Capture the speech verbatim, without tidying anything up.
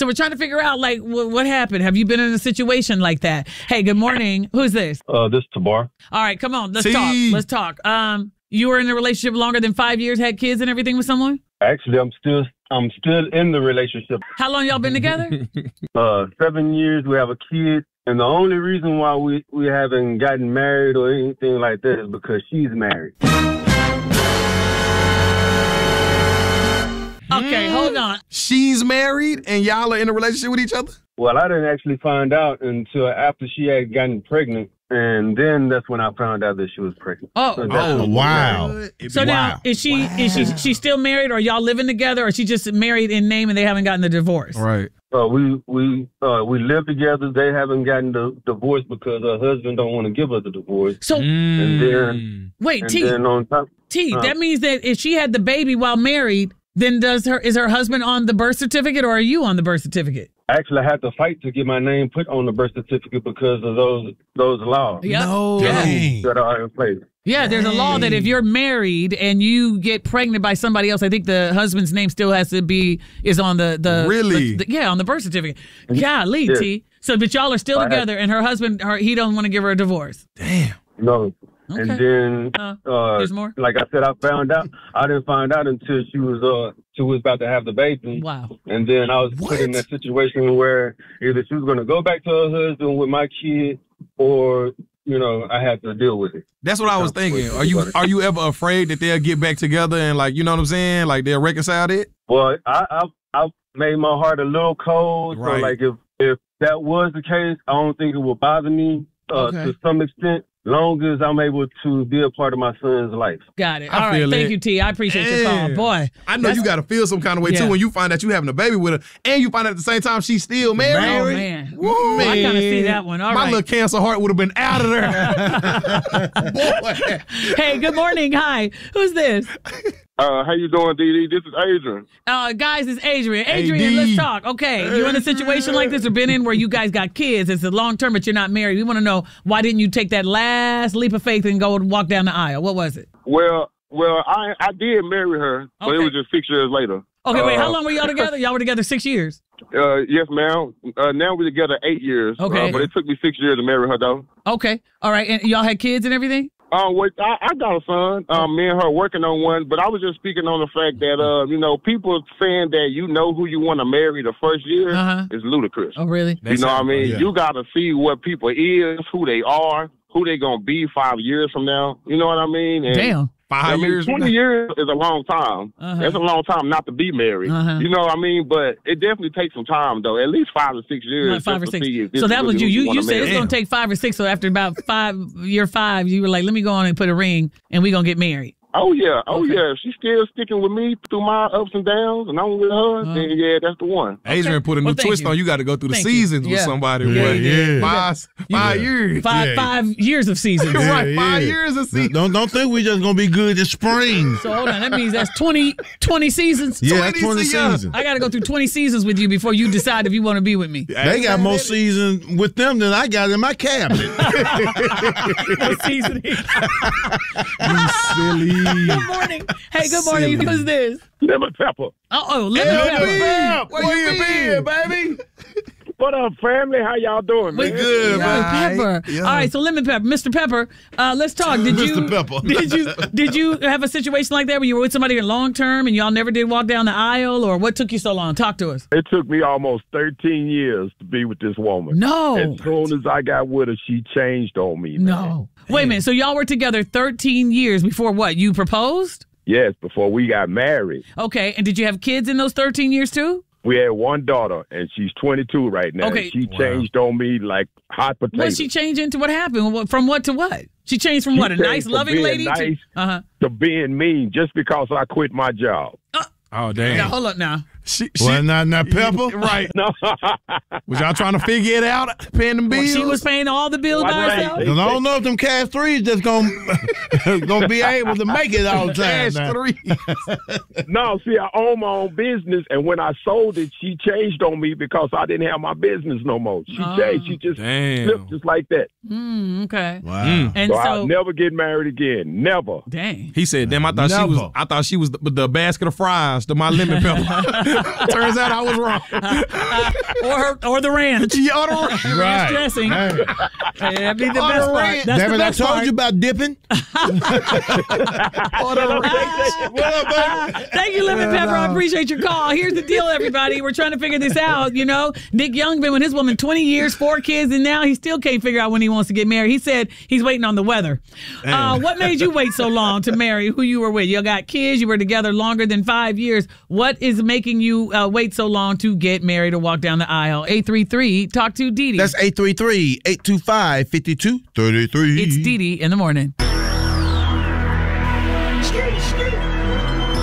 So we're trying to figure out, like, w- what happened. Have you been in a situation like that? Hey, good morning. Who's this? Uh, this is Tabar. All right, come on. Let's See? talk. Let's talk. Um, you were in a relationship longer than five years, had kids and everything with someone? Actually, I'm still I'm still in the relationship. How long y'all been together? Uh, seven years. We have a kid, and the only reason why we we haven't gotten married or anything like that is because she's married. Okay, hold on. She's married and y'all are in a relationship with each other? Well, I didn't actually find out until after she had gotten pregnant, and then that's when I found out that she was pregnant. Oh, So that's Oh, when we wow. married. So now, is she is she she still married, or y'all living together, or is she just married in name and they haven't gotten the divorce? Right. Uh, we we uh, we live together. They haven't gotten the divorce because her husband don't want to give her the divorce. So And then wait, and T then on top, T. uh, That means that if she had the baby while married, then does her is her husband on the birth certificate, or are you on the birth certificate? I actually had to fight to get my name put on the birth certificate because of those those laws Yep. No. Yeah. Dang. that are in place. Yeah, there's a law that if you're married and you get pregnant by somebody else, I think the husband's name still has to be is on the the Really? the- the- yeah, on the birth certificate. Golly, Yeah. T. So, but y'all are still I had- together, and her husband, her he don't want to give her a divorce. Damn. No. Okay. And then, Uh, uh, there's more? like I said, I found out. I didn't find out until she was uh she was about to have the baby. Wow. And then I was put in that situation where either she was going to go back to her husband with my kid, or you know I had to deal with it. That's what I was thinking. Are you are you ever afraid that they'll get back together and, like, you know what I'm saying? Like, they'll reconcile it? Well, I I, I made my heart a little cold. Right. So like if if that was the case, I don't think it would bother me uh, Okay. to some extent. Long as I'm able to be a part of my son's life. Got it. I All right. feel Thank it. you, T. I appreciate your call. Yeah. Boy. I know that's- you got to feel some kind of way, Yeah. too, when you find out you having a baby with her, and you find out at the same time she's still married. Oh, man. Woo, I kind of man. see that one. All My right. little cancer heart would have been out of there. Boy. Hey, good morning. Hi. Who's this? Uh, how you doing, D D? This is Adrian. Uh, guys, it's Adrian. Adrian, A D. let's talk. Okay, you in a situation like this or been in where you guys got kids? It's a long term, but you're not married. We want to know, why didn't you take that last leap of faith and go and walk down the aisle? What was it? Well, well, I I did marry her, but Okay. it was just six years later. Okay, wait, Uh, how long were y'all together? Y'all were together six years. Uh, yes, ma'am. Uh, now we're together eight years. Okay. Uh, but it took me six years to marry her, though. Okay, all right, and y'all had kids and everything? Uh, wait, I, I got a son. Um, me and her working on one, but I was just speaking on the fact that, uh, you know, people saying that you know who you want to marry the first year Uh-huh. is ludicrous. Oh, really? You know what I mean? yeah. You got to see what people is, who they are, who they going to be five years from now. You know what I mean? And Damn. Five I mean, years. twenty years is a long time. Uh-huh. That's a long time not to be married. Uh-huh. You know what I mean? But it definitely takes some time, though. At least five or six years. Like five or just to six. see if this So is that was really you. who You, you wanna said marry. it's going to take five or six. So after about five, year five, you were like, let me go on and put a ring and we're going to get married. Oh, yeah. Oh, Okay. yeah. If she's still sticking with me through my ups and downs, and I'm with her, Uh-huh. then, yeah, that's the one. Adrian put a new Well, thank twist you. on. You got to go through the Thank you. seasons with Yeah. somebody. Yeah, with yeah. Five, five Yeah. years. Five, Yeah. five years of seasons. Right, Yeah, five yeah. years of season. Don't don't think we just gonna be good this spring. So hold on, that means that's twenty, twenty seasons. Yeah, that's twenty twenty seasons. seasons. I got to go through twenty seasons with you before you decide if you want to be with me. They got more seasons with them than I got in my cabinet. Seasoning. You silly. Good morning. Hey, good morning. Silly. Who's this? Lemon pepper. Uh-oh, lemon pepper. Where you been, baby? What up, family? How y'all doing, We man? good, Lemon man. Pepper. Yeah. All right, so lemon pepper, Mister Pepper. Uh, let's talk. Did you, Mister Pepper. Did you did you have a situation like that where you were with somebody in long term and y'all never did walk down the aisle, or what took you so long? Talk to us. It took me almost thirteen years to be with this woman. No, As soon as I got with her, she changed on me. Man. no. Wait a minute. So y'all were together thirteen years before what? You proposed? Yes, before we got married. Okay, and did you have kids in those thirteen years too? We had one daughter, and she's twenty-two right now. Okay. She changed on me like hot What potatoes. she changed into? What happened? What- From what to what? She changed from She what? A changed nice, from loving being lady to nice uh huh. to being mean just because I quit my job. Oh, damn. Now hold up now. She, she, Well, not not Pepper. right. No, Was y'all trying to figure it out? Paying them bills? She was paying all the bills by Right. herself. 'Cause I don't know if them cash threes just gonna gonna be able to make it all the time. Cash now. three. no. See, I own my own business, and when I sold it, she changed on me because I didn't have my business no more. She Oh. changed. She just Damn. flipped just like that. Mm, okay. Wow. Mm. And So, so, I'll never get married again. Never. dang. He said, damn, I thought she was Never. I thought she was the, the basket of fries to my lemon pepper. Turns out I was wrong. or or the ranch. Yeah, or the ranch. Ranch Right. dressing. Hey. That'd be the Or best the part. ranch. That's Damn the it, I best told part. you about dipping. Or the ranch. What up, baby? Thank you, Lemon Pepper. I appreciate your call. Here's the deal, everybody. We're trying to figure this out. You know, Nick Young been with his woman twenty years, four kids, and now he still can't figure out when he wants to get married. He said he's waiting on the weather. Uh, what made you wait so long to marry who you were with? You got kids. You were together longer than five years. What is making you uh, wait so long to get married or walk down the aisle? eight three three, talk to Dee Dee. That's eight three three, eight two five, five two three three. It's Dee Dee in the morning.